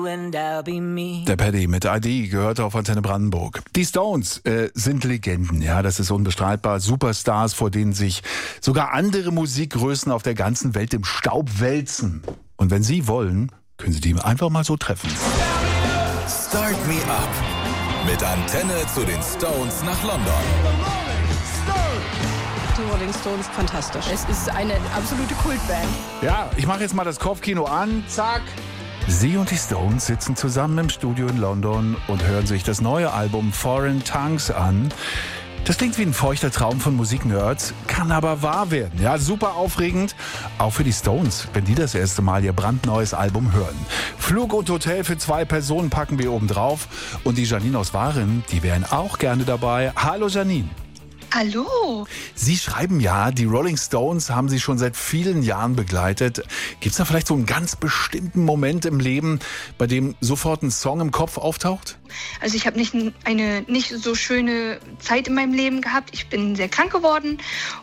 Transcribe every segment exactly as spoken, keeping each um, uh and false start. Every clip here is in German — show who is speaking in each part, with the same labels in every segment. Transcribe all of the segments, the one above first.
Speaker 1: Der Paddy mit I D gehört auf Antenne Brandenburg. Die Stones äh, sind Legenden, ja, das ist unbestreitbar. Superstars, vor denen sich sogar andere Musikgrößen auf der ganzen Welt im Staub wälzen. Und wenn Sie wollen, können Sie die einfach mal so treffen.
Speaker 2: Start Me Up mit Antenne zu den Stones nach London.
Speaker 3: Die Rolling Stones, fantastisch. Es ist eine absolute Kultband.
Speaker 1: Ja, ich mache jetzt mal das Kopfkino an. Zack. Sie und die Stones sitzen zusammen im Studio in London und hören sich das neue Album Foreign Tongues an. Das klingt wie ein feuchter Traum von Musiknerds, kann aber wahr werden. Ja, super aufregend, auch für die Stones, wenn die das erste Mal ihr brandneues Album hören. Flug und Hotel für zwei Personen packen wir oben drauf. Und die Janine aus Waren, die wären auch gerne dabei. Hallo Janine.
Speaker 4: Hallo.
Speaker 1: Sie schreiben ja, die Rolling Stones haben Sie schon seit vielen Jahren begleitet. Gibt es da vielleicht so einen ganz bestimmten Moment im Leben, bei dem sofort ein Song im Kopf auftaucht?
Speaker 4: Also ich habe nicht eine nicht so schöne Zeit in meinem Leben gehabt. Ich bin sehr krank geworden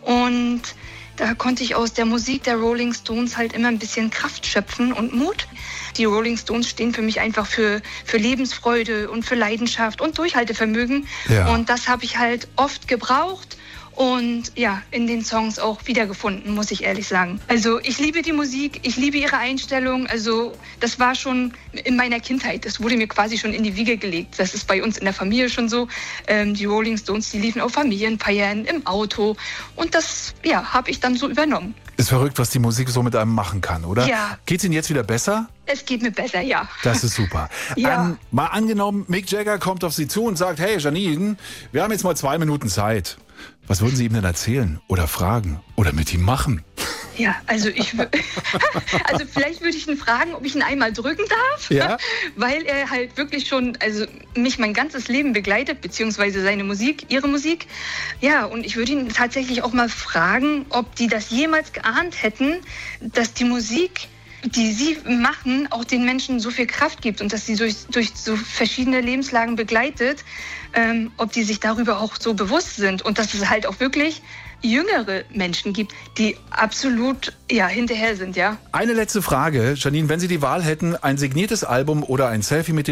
Speaker 4: und da konnte ich aus der Musik der Rolling Stones halt immer ein bisschen Kraft schöpfen und Mut. Die Rolling Stones stehen für mich einfach für, für Lebensfreude und für Leidenschaft und Durchhaltevermögen.
Speaker 1: Ja.
Speaker 4: Und das habe ich halt oft gebraucht und ja, in den Songs auch wiedergefunden, muss ich ehrlich sagen. Also ich liebe die Musik, ich liebe ihre Einstellung. Also das war schon in meiner Kindheit, das wurde mir quasi schon in die Wiege gelegt. Das ist bei uns in der Familie schon so. Ähm, die Rolling Stones, die liefen auf Familienfeiern, im Auto und das ja, habe ich dann so übernommen.
Speaker 1: Ist verrückt, was die Musik so mit einem machen kann, oder?
Speaker 4: Ja.
Speaker 1: Geht's Ihnen jetzt wieder besser?
Speaker 4: Es geht mir besser, ja.
Speaker 1: Das ist super.
Speaker 4: Ja.
Speaker 1: Ähm, mal angenommen, Mick Jagger kommt auf Sie zu und sagt, hey Janine, wir haben jetzt mal zwei Minuten Zeit. Was würden Sie ihm denn erzählen oder fragen oder mit ihm machen?
Speaker 4: Ja, also ich wür- also vielleicht würde ich ihn fragen, ob ich ihn einmal drücken darf,
Speaker 1: Ja?
Speaker 4: weil er halt wirklich schon, also mich mein ganzes Leben begleitet, beziehungsweise seine Musik, ihre Musik. Ja, und ich würde ihn tatsächlich auch mal fragen, ob die das jemals geahnt hätten, dass die Musik, die sie machen, auch den Menschen so viel Kraft gibt und dass sie durch, durch so verschiedene Lebenslagen begleitet, ähm, ob die sich darüber auch so bewusst sind und dass es halt auch wirklich jüngere Menschen gibt, die absolut ja, hinterher sind, ja.
Speaker 1: Eine letzte Frage, Janine, wenn Sie die Wahl hätten, ein signiertes Album oder ein Selfie mit